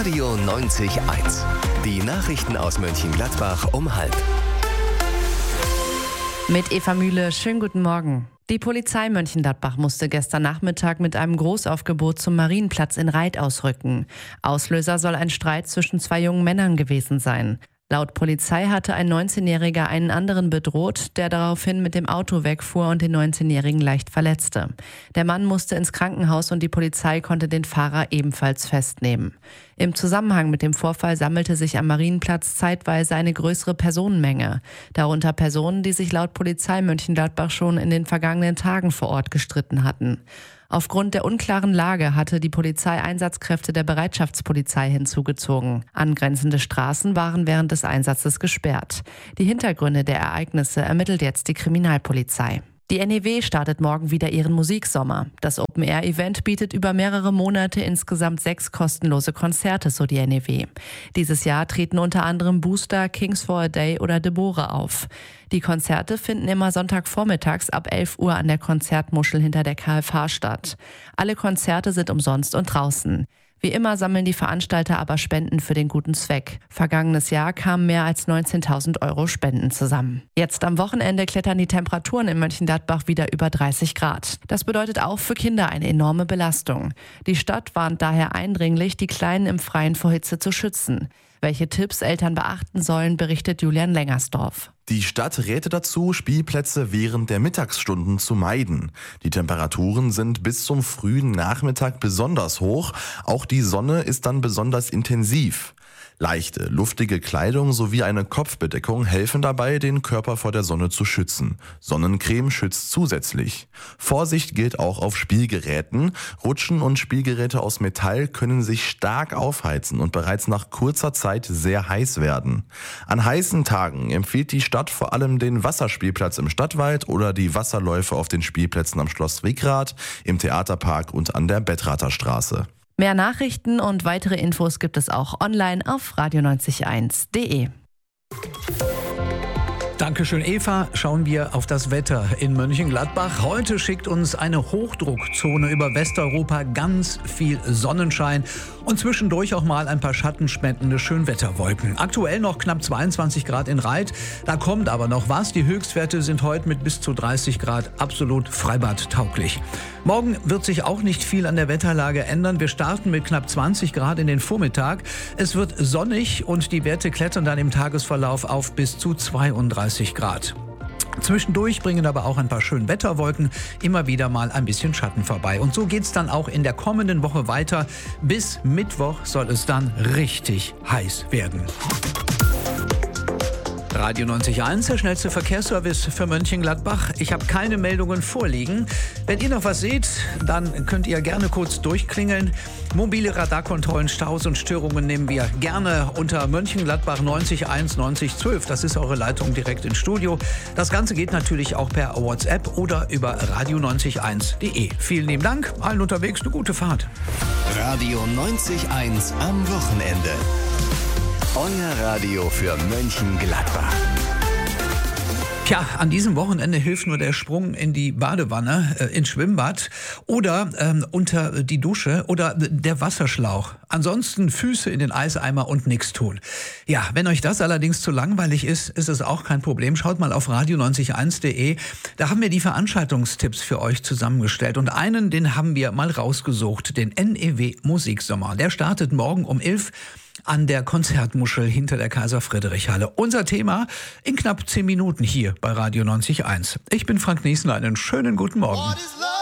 Radio 90.1. Die Nachrichten aus Mönchengladbach um 12:30. Mit Eva Mühle, schönen guten Morgen. Die Polizei Mönchengladbach musste gestern Nachmittag mit einem Großaufgebot zum Marienplatz in Reith ausrücken. Auslöser soll ein Streit zwischen zwei jungen Männern gewesen sein. Laut Polizei hatte ein 19-Jähriger einen anderen bedroht, der daraufhin mit dem Auto wegfuhr und den 19-Jährigen leicht verletzte. Der Mann musste ins Krankenhaus und die Polizei konnte den Fahrer ebenfalls festnehmen. Im Zusammenhang mit dem Vorfall sammelte sich am Marienplatz zeitweise eine größere Personenmenge. Darunter Personen, die sich laut Polizei Mönchengladbach schon in den vergangenen Tagen vor Ort gestritten hatten. Aufgrund der unklaren Lage hatte die Polizei Einsatzkräfte der Bereitschaftspolizei hinzugezogen. Angrenzende Straßen waren während des Einsatzes gesperrt. Die Hintergründe der Ereignisse ermittelt jetzt die Kriminalpolizei. Die NEW startet morgen wieder ihren Musiksommer. Das Open-Air-Event bietet über mehrere Monate insgesamt 6 kostenlose Konzerte, so die NEW. Dieses Jahr treten unter anderem Booster, Kings for a Day oder Deborah auf. Die Konzerte finden immer Sonntagvormittags ab 11 Uhr an der Konzertmuschel hinter der KFH statt. Alle Konzerte sind umsonst und draußen. Wie immer sammeln die Veranstalter aber Spenden für den guten Zweck. Vergangenes Jahr kamen mehr als 19.000 € Spenden zusammen. Jetzt am Wochenende klettern die Temperaturen in Mönchengladbach wieder über 30 Grad. Das bedeutet auch für Kinder eine enorme Belastung. Die Stadt warnt daher eindringlich, die Kleinen im Freien vor Hitze zu schützen. Welche Tipps Eltern beachten sollen, berichtet Julian Lengersdorf. Die Stadt räte dazu, Spielplätze während der Mittagsstunden zu meiden. Die Temperaturen sind bis zum frühen Nachmittag besonders hoch. Auch die Sonne ist dann besonders intensiv. Leichte, luftige Kleidung sowie eine Kopfbedeckung helfen dabei, den Körper vor der Sonne zu schützen. Sonnencreme schützt zusätzlich. Vorsicht gilt auch auf Spielgeräten. Rutschen und Spielgeräte aus Metall können sich stark aufheizen und bereits nach kurzer Zeit sehr heiß werden. An heißen Tagen empfiehlt die Stadt vor allem den Wasserspielplatz im Stadtwald oder die Wasserläufe auf den Spielplätzen am Schloss Rigrath, im Theaterpark und an der Betrather Straße. Mehr Nachrichten und weitere Infos gibt es auch online auf radio901.de. Dankeschön, Eva. Schauen wir auf das Wetter in Mönchengladbach. Heute schickt uns eine Hochdruckzone über Westeuropa ganz viel Sonnenschein und zwischendurch auch mal ein paar schattenspendende Schönwetterwolken. Aktuell noch knapp 22 Grad in Reith. Da kommt aber noch was. Die Höchstwerte sind heute mit bis zu 30 Grad absolut freibadtauglich. Morgen wird sich auch nicht viel an der Wetterlage ändern. Wir starten mit knapp 20 Grad in den Vormittag. Es wird sonnig und die Werte klettern dann im Tagesverlauf auf bis zu 32 Grad. Zwischendurch bringen aber auch ein paar Schönwetterwolken immer wieder mal ein bisschen Schatten vorbei. Und so geht's dann auch in der kommenden Woche weiter. Bis Mittwoch soll es dann richtig heiß werden. Radio 90.1, der schnellste Verkehrsservice für Mönchengladbach. Ich habe keine Meldungen vorliegen. Wenn ihr noch was seht, dann könnt ihr gerne kurz durchklingeln. Mobile Radarkontrollen, Staus und Störungen nehmen wir gerne unter Mönchengladbach 90.1 9012. Das ist eure Leitung direkt ins Studio. Das Ganze geht natürlich auch per WhatsApp oder über radio90.1.de. Vielen lieben Dank, allen unterwegs eine gute Fahrt. Radio 90.1 am Wochenende. Euer Radio für Mönchengladbach. Tja, an diesem Wochenende hilft nur der Sprung in die Badewanne, ins Schwimmbad oder unter die Dusche oder der Wasserschlauch. Ansonsten Füße in den Eiseimer und nichts tun. Ja, wenn euch das allerdings zu langweilig ist, ist es auch kein Problem. Schaut mal auf radio90.1.de. Da haben wir die Veranstaltungstipps für euch zusammengestellt. Und einen, den haben wir mal rausgesucht, den NEW Musiksommer. Der startet morgen um 11 an der Konzertmuschel hinter der Kaiser-Friedrich-Halle. Unser Thema in knapp 10 Minuten hier bei Radio 90.1. Ich bin Frank Niesen, einen schönen guten Morgen.